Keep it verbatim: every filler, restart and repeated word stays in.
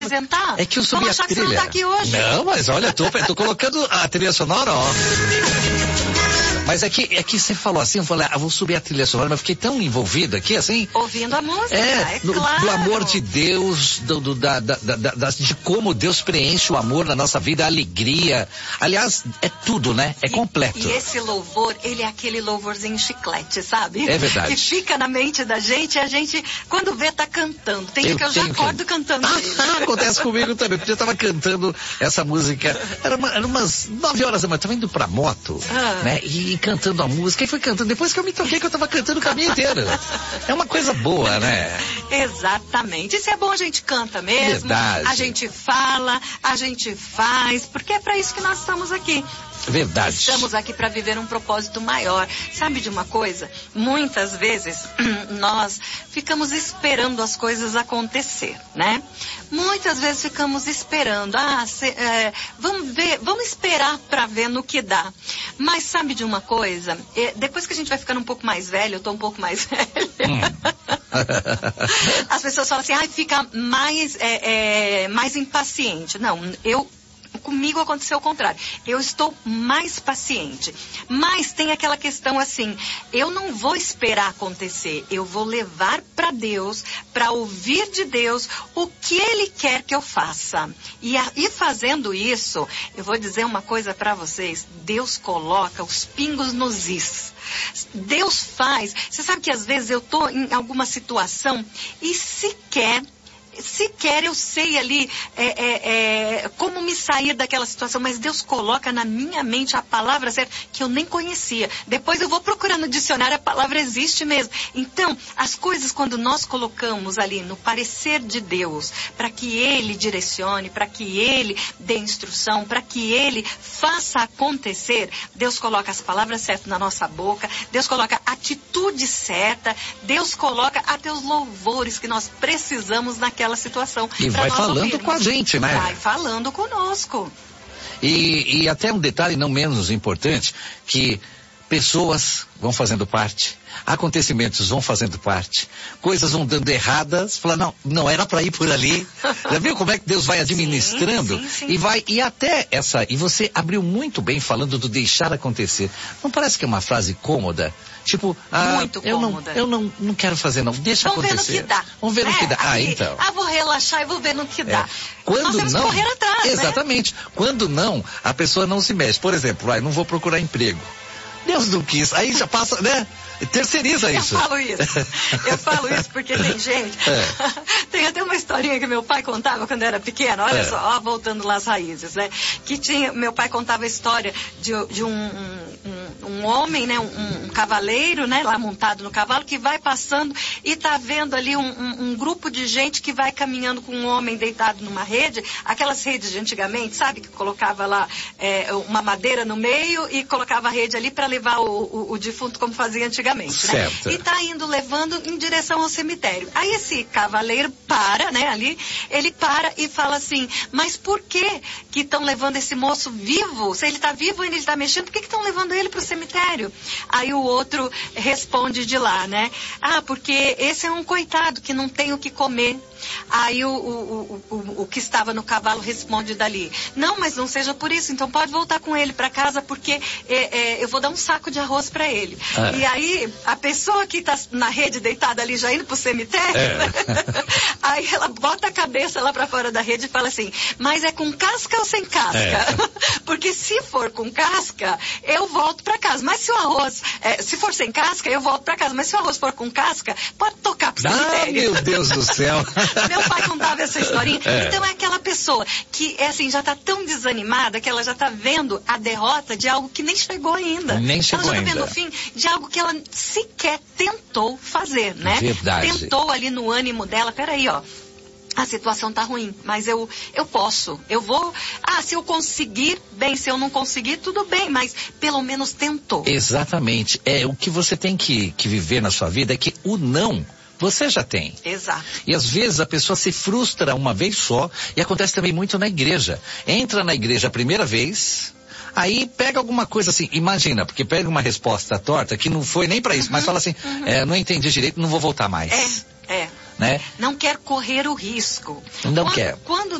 apresentar. É que eu subi Vamos a achar trilha. Que você não tá aqui hoje. Não, mas olha, tô, tô colocando a trilha sonora, ó. Mas é que, é que você falou assim, eu falei, ah, vou subir a trilha sonora, mas eu fiquei tão envolvido aqui, assim. Ouvindo a música, é, é no, claro. Do amor de Deus, do, do, da, da, da, da, de como Deus preenche o amor na nossa vida, a alegria. Aliás, é tudo, né? É e, completo. E esse louvor, ele é aquele louvorzinho chiclete, sabe? É verdade. Que fica na mente da gente e a gente, quando vê, tá cantando. Tem dia que eu já acordo que... cantando ah, ele. Ah, acontece comigo também, porque eu tava cantando essa música, era, uma, era umas nove horas da manhã, eu tava indo pra moto, ah. né? E, e cantando a música, e fui cantando, depois que eu me toquei que eu tava cantando o caminho inteiro. É uma coisa boa, né? Exatamente. Isso é bom, a gente canta mesmo, verdade. A gente fala, a gente faz, porque é pra isso que nós estamos aqui. Verdade. Estamos aqui para viver um propósito maior. Sabe de uma coisa? Muitas vezes nós ficamos esperando as coisas acontecer, né? Muitas vezes ficamos esperando. Ah, cê, é, vamos ver, vamos esperar para ver no que dá. Mas sabe de uma coisa? É, depois que a gente vai ficando um pouco mais velho, eu tô um pouco mais velha. Hum. As pessoas falam assim, ah, fica mais, é, é, mais impaciente. Não, eu comigo aconteceu o contrário. Eu estou mais paciente. Mas tem aquela questão assim, eu não vou esperar acontecer. Eu vou levar para Deus, para ouvir de Deus o que Ele quer que eu faça. E, a, e fazendo isso, eu vou dizer uma coisa para vocês. Deus coloca os pingos nos is. Deus faz. Você sabe que às vezes eu estou em alguma situação e sequer... Sequer eu sei ali é, é, é, como me sair daquela situação, mas Deus coloca na minha mente a palavra certa que eu nem conhecia. Depois eu vou procurar no dicionário, a palavra existe mesmo. Então, as coisas quando nós colocamos ali no parecer de Deus, para que Ele direcione, para que Ele dê instrução, para que Ele faça acontecer, Deus coloca as palavras certas na nossa boca, Deus coloca a atitude certa, Deus coloca até os louvores que nós precisamos naquela situação. E vai falando ouvirmos. Com a gente, né? Vai falando conosco. E, e até um detalhe não menos importante, que pessoas vão fazendo parte, acontecimentos vão fazendo parte, coisas vão dando erradas, fala, não, não era para ir por ali. Já viu como é que Deus vai administrando? Sim, sim, sim. E vai, e até essa, e você abriu muito bem falando do deixar acontecer. Não parece que é uma frase cômoda? Tipo, ah, muito eu cômoda. não, eu não, não quero fazer não, deixa Vamos acontecer. Ver no que dá. Vamos ver é, no que dá. Ah, aí, então. Ah, vou relaxar e vou ver no que dá. É. Quando Nós temos não, que correr atrás, exatamente. Né? Quando não, a pessoa não se mexe. Por exemplo, vai, não vou procurar emprego. Deus não quis. Aí já passa, né? Terceiriza isso. Eu falo isso. Eu falo isso porque tem gente. É. Tem até uma historinha que meu pai contava quando era pequeno. Olha é. só, ó, voltando lá às raízes, né? Que tinha, meu pai contava a história de, de um, um, um homem, né? Um, um cavaleiro, né? Lá montado no cavalo, que vai passando e tá vendo ali um, um, um grupo de gente que vai caminhando com um homem deitado numa rede. Aquelas redes de antigamente, sabe? Que colocava lá é, uma madeira no meio e colocava a rede ali para levar o, o, o defunto como fazia antigamente. Né? E tá indo levando em direção ao cemitério. Aí esse cavaleiro para, né, ali, ele para e fala assim, mas por que que estão levando esse moço vivo? Se ele tá vivo e ele tá mexendo, por que que estão levando ele pro cemitério? Aí o outro responde de lá, né? Ah, porque esse é um coitado que não tem o que comer. Aí o, o, o, o, o que estava no cavalo responde dali, não, mas não seja por isso, então pode voltar com ele para casa porque é, é, eu vou dar um saco de arroz para ele. É. E aí a pessoa que está na rede deitada ali já indo pro cemitério, é. né? Aí ela bota a cabeça lá para fora da rede e fala assim, mas é com casca ou sem casca? É. Porque se for com casca, eu volto para casa, mas se o arroz, é, se for sem casca, eu volto para casa, mas se o arroz for com casca, pode tocar pro cemitério. Ah, meu Deus do céu! Meu pai contava essa historinha. É. Então é aquela pessoa que é assim, já está tão desanimada que ela já está vendo a derrota de algo que nem chegou ainda. Nem chegou ela já está ainda. vendo o fim de algo que ela sequer tentou fazer, né? Verdade. Tentou ali no ânimo dela, peraí, ó. A situação tá ruim, mas eu, eu posso, eu vou, ah, se eu conseguir, bem, se eu não conseguir, tudo bem, mas pelo menos tentou. Exatamente, é, o que você tem que, que viver na sua vida é que o não, você já tem. Exato. E às vezes a pessoa se frustra uma vez só, e acontece também muito na igreja. Entra na igreja a primeira vez, aí pega alguma coisa assim, imagina, porque pega uma resposta torta que não foi nem pra isso, uhum, mas fala assim, uhum. é, não entendi direito, não vou voltar mais. É, é. né? Não quer correr o risco. Não quando, quer. Quando